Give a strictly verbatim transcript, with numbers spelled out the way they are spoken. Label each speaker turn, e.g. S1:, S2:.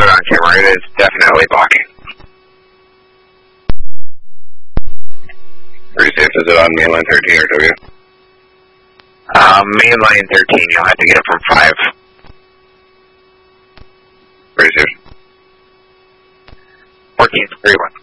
S1: it on camera. It is definitely blocking.
S2: Pretty safe. Is it on mainline thirteen or W?
S1: Um, mainline thirteen, you'll have to get it from five.
S2: Pretty safe.
S1: fourteen, three, one.